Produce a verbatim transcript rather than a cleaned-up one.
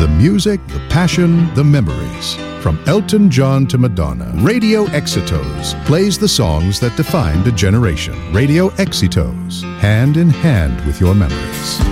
The music, the passion, the memories. From Elton John to Madonna, Radio Exitos plays the songs that defined a generation. Radio Exitos, hand in hand with your memories.